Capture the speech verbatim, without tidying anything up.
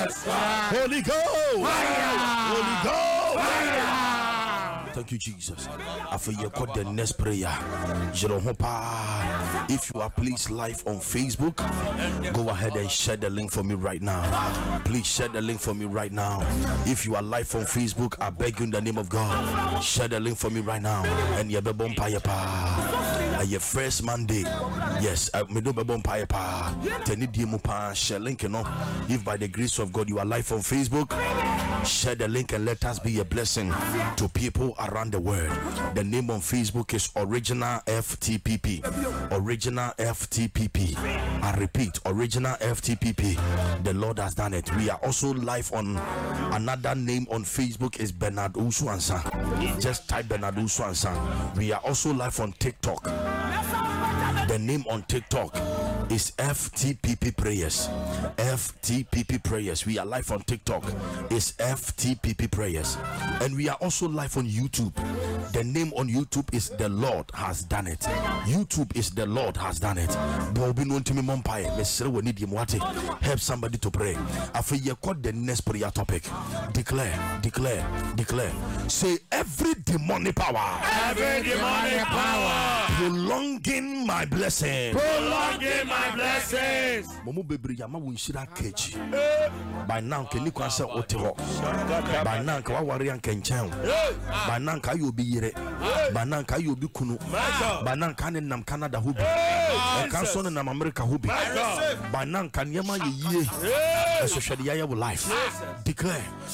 Holy Ghost. Holy Ghost. Thank you, Jesus. After you got the next prayer, if you are please live on Facebook, go ahead and share the link for me right now. Please share the link for me right now. If you are live on Facebook, I beg you in the name of God, share the link for me right now. And you be bomb pie pa. Your first Monday, yes, I me do be bomb pie pa. Teni di mo pa share link, you know. If by the grace of God you are live on Facebook, share the link and let us be a blessing to people around the world. The name on Facebook is Original F T P P. Original F T P P. I repeat, Original F T P P. The Lord has done it. We are also live on another name on Facebook is Bernard Usuansa. Just type Bernard Usuansa. We are also live on TikTok. The name on TikTok is F T P P Prayers. F T P P Prayers. We are live on TikTok. It's F T P P Prayers. And we are also live on YouTube. The name on YouTube is The Lord Has Done It. YouTube is The Lord Has Done It. Bobby no to me mompire. We need him what help somebody to pray. After you caught the next prayer topic. Declare, declare, declare. Say every demonic power. Every demonic power. Prolonging my blessing. Prolonging my blessings. Momo bebre yama wunshira kechi. By now can you kwasa oteho. By now ka wawari anke nchen. By now ka you be yire. By now ka you be kunu. By now ka nam Canada hubi. E kan so nam America hubi. By now ka nyama ye ye. Eso shadi ya life. Declare